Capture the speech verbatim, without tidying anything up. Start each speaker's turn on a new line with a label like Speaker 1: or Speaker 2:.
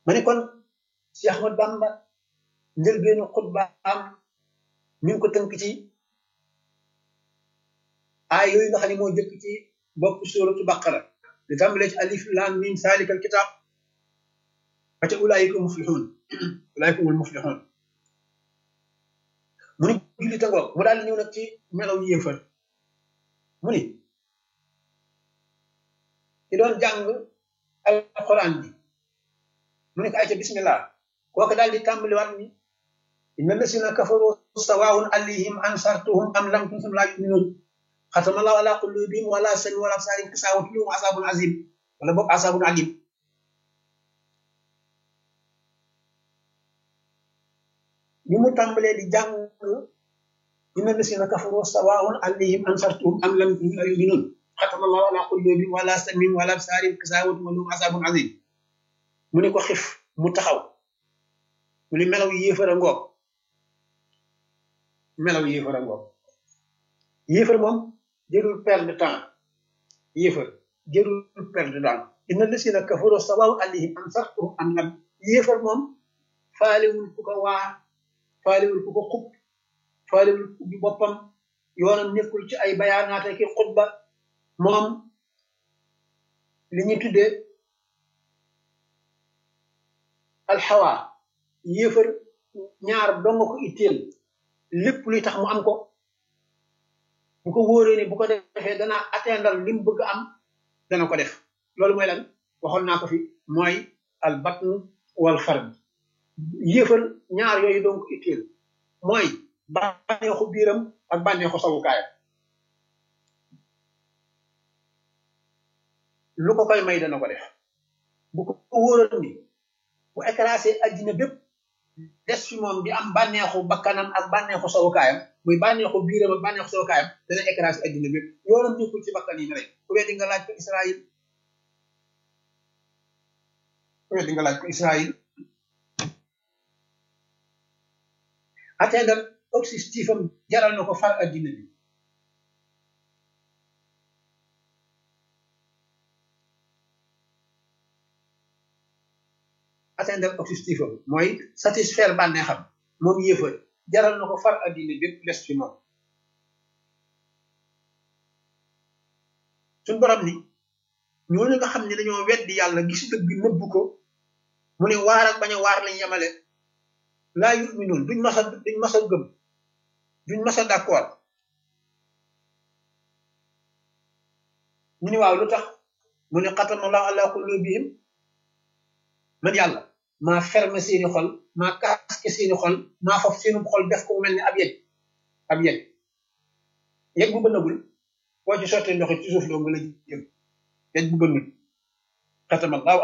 Speaker 1: ma ne kon Cheikh Ahmad Bamba njëlbeenu xutba am mi ngi ko tënk ci aay yooyu nga xam ne moo jëkk ci bopp suuratu baqara li tàmbalee ci alif lam mim salikal kitab ba ca ulaayika muflixuun ulaayika humul muflixuun mu ni julli ta ngoog mu daal di ñëw nag ci melaw yéefar mu ni ki doon jàng alquran bi mu ne ko ayca bismillah kooku daal di tàmbaliwaat ni inna lasina kafaru sawaun alayhim ansartuhum am lam tunzir la yu'minun xatama allahu ala qulubihim wala sami wala absarihim kisawatun lahum asabun azim wala boog asabun alim bi mu tàmbalee di jàng inna lasina kafaru sawaun alayhim ansartuhum am lam tunzir la yu'minun xatama allahu ala qulubihim wala sami wala absarihim kisawatun lahum asabun azim mu ne ko xif mu taxaw mu ne melaw yéefar a ngoog melaw yéefar a ngoog yéefar moom jërul perdre de temps yéefar jërul perdre de temps inna lasina kafaru sawaa'un alayhim ansartuhum am lam yéefar moom faalewul ku ko waa faalewul ku ko xub faalewul ku bi boppam yoonam nekkul ci ay bayaanaate ki xutba moom li ñuy tuddee alxawa yéefar ñaar dong ko itteel lépp luy tax mu am ko bu ko wóoree ni bu ko defee dana atteindre li mu bëgg am dana ko def loolu mooy lan waxoon naa ko fi mooy al batn wal farj yéefar ñaar yooyu dong ko itteel mooy bànneexu biiram ak bànneexu sawukaayam lu ko koy may dana ko def bu ko wóoree ni bu écrasé addina bépp des fi moom di am bànneexu bakkanam ak bànneexu sawukaayam muy bànneexu biiram ak bànneexu sawukaayam dana écrasé addina bépp yoonam nekkul ci bakkan yi rek ku weddi nga laaj ko Israël ku weddi nga laaj ko Israël atteindre objectif am jaral na ko far addina bi atteindre objectif am mooy satisfaire bànneexam moom yéefar jaral na ko far addina bépp les fi moom suñ borom ni ñooñu nga xam ne dañoo weddi yàlla gis dëgg nëbb ko mu ne waar ak bañ a waar lañ yemale laa yu'minuun duñ mas a duñ mas a gëm duñ mas a d'accord mu ne waaw lu tax mu ne xatama allahu ala qulubihim man yàlla maa ferme seeni xol maa kaske seeni xol maa foofu seeni xol def ko mu mel ni ab yegg ab yegg yegg bu bënnagul boo ci sottee ndox ci suuf doo nga la jëm yegg bu bënnul xatama allahu